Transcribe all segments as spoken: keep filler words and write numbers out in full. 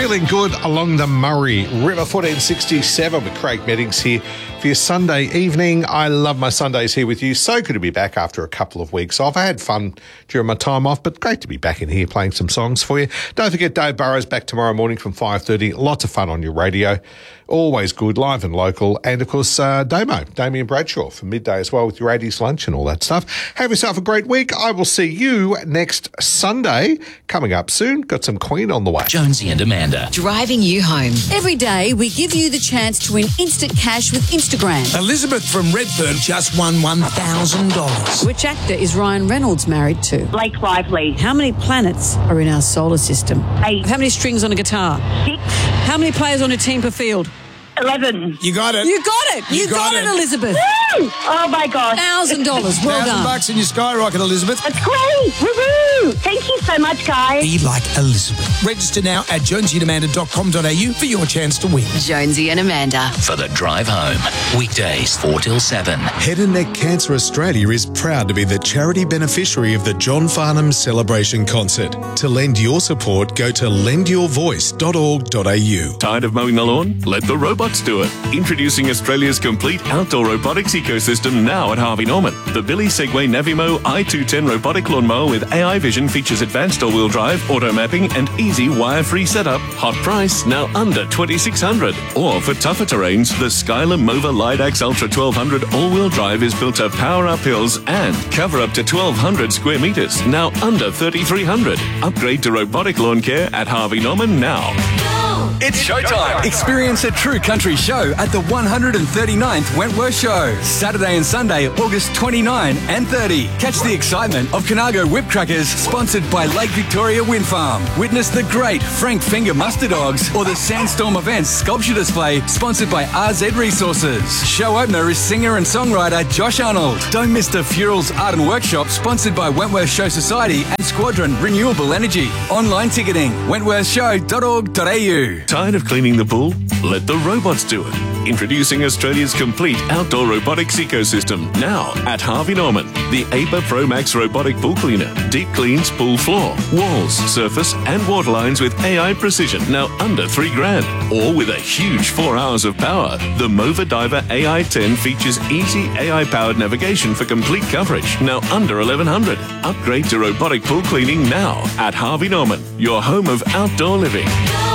Feeling good along the Murray River. fourteen sixty-seven with Craig Meddings here for your Sunday evening. I love my Sundays here with you. So good to be back after a couple of weeks off. I had fun during my time off, but great to be back in here playing some songs for you. Don't forget Dave Burrows back tomorrow morning from five thirty. Lots of fun on your radio. Always good, live and local. And, of course, uh, Damo, Damien Bradshaw for midday as well with your eighties lunch and all that stuff. Have yourself a great week. I will see you next Sunday. Coming up soon, got some Queen on the way. Jonesy and Amanda. Driving you home. Every day, we give you the chance to win instant cash with Instagram. Elizabeth from Redfern just won one thousand dollars. Which actor is Ryan Reynolds married to? Blake Lively. How many planets are in our solar system? Eight. How many strings on a guitar? Six. How many players on a team per field? Eleven. You got it. You got it. You, You got, got it, it. Elizabeth. Woo! Oh my gosh. Thousand dollars. Well Thousand done. bucks in your skyrocket, Elizabeth. That's great. Woohoo! Thank you so much, guys. Be like Elizabeth. Register now at jonesy and amanda dot com dot a u for your chance to win. Jonesy and Amanda. For the drive home. Weekdays four till seven. Head and Neck Cancer Australia is proud to be the charity beneficiary of the John Farnham Celebration Concert. To lend your support, go to lend your voice dot org dot a u. Tired of mowing the lawn? Let the robots do it. Introducing Australia's complete outdoor robotics ecosystem now at Harvey Norman. The Billy Segway Navimo i two ten robotic lawnmower with A I vision features advanced all-wheel drive, auto mapping and easy wire-free setup. Hot price, now under twenty-six hundred dollars. Or for tougher terrains, the Skylar Mova Lidax Ultra twelve hundred all-wheel drive is built to power up hills and cover up to twelve hundred square metres, now under thirty-three hundred dollars. Upgrade to robotic lawn care at Harvey Norman now. It's showtime. Experience a true country show at the one hundred thirty-ninth Wentworth Show. Saturday and Sunday, August twenty-ninth and thirtieth. Catch the excitement of Conago Whip Crackers, sponsored by Lake Victoria Wind Farm. Witness the great Frank Finger Muster Dogs or the Sandstorm Events Sculpture Display, sponsored by R Z Resources. Show opener is singer and songwriter Josh Arnold. Don't miss the Furals Art and Workshop, sponsored by Wentworth Show Society and Squadron Renewable Energy. Online ticketing, wentworth show dot org dot a u. Tired of cleaning the pool? Let the robots do it. Introducing Australia's complete outdoor robotics ecosystem now at Harvey Norman. The A P A Pro Max robotic pool cleaner. Deep cleans pool floor, walls, surface and water lines with A I precision. Now under three grand. Or with a huge four hours of power. The Mova Diver A I ten features easy A I-powered navigation for complete coverage. Now under eleven hundred dollars. Upgrade to robotic pool cleaning now at Harvey Norman. Your home of outdoor living.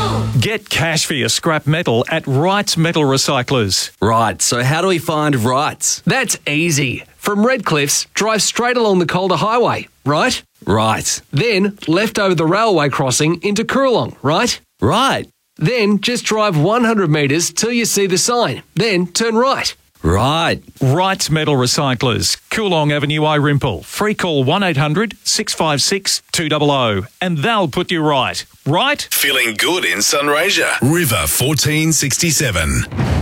Get cash for your scrap metal at Wrights Metal Recyclers. Right, so how do we find Wrights? That's easy. From Redcliffs, drive straight along the Calder Highway, right? Right. Then left over the railway crossing into Coorong, right? Right. Then just drive one hundred metres till you see the sign. Then turn right. Right. Wrights Metal Recyclers, Coorong Avenue, Irimple. Free call one eight hundred six five six two hundred and they'll put you right. Right? Feeling good in Sunraysia. River fourteen sixty-seven.